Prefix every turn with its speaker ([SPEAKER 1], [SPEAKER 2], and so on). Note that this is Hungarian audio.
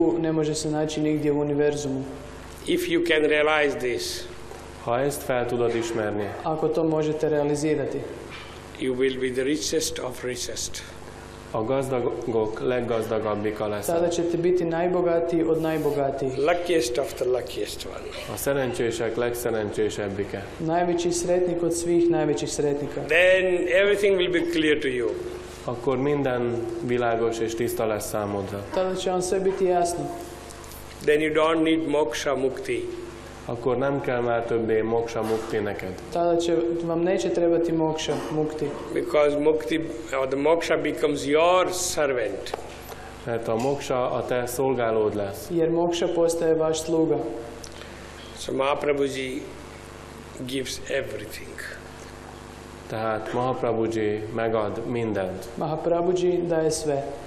[SPEAKER 1] ne može se naći nigdje u univerzumu.
[SPEAKER 2] If you can realize this,
[SPEAKER 3] Ha ezt fel tudod ismerni,
[SPEAKER 1] ako to možete realizirati,
[SPEAKER 2] you will be the richest of richest.
[SPEAKER 3] a gazdagok leggazdagabbika leszel.
[SPEAKER 1] tada ćete biti najbogatiji od najbogatijih.
[SPEAKER 2] Luckiest of the luckiest one.
[SPEAKER 3] A szerencsések legszerencsésebbike.
[SPEAKER 1] Najveći sretnik od svih najvećih sretnika.
[SPEAKER 2] Then everything will be clear to you.
[SPEAKER 3] Akkor minden világos és tiszta lesz számodra.
[SPEAKER 1] Tada će vam sve biti jasno.
[SPEAKER 2] Then you don't need moksha mukti.
[SPEAKER 3] Akkor nem kell már többé moksa mukti neked.
[SPEAKER 1] Tada vam neće trebati mokša, mukti.
[SPEAKER 2] Because mukti or the moksha becomes your servant.
[SPEAKER 3] Mert a moksa a te szolgálód lesz.
[SPEAKER 1] Jer mokša postaje vaš sluga.
[SPEAKER 2] So Mahaprabhuji gives everything.
[SPEAKER 3] Tehát Mahaprabhuji megad mindent.
[SPEAKER 1] Mahaprabhuji daje sve.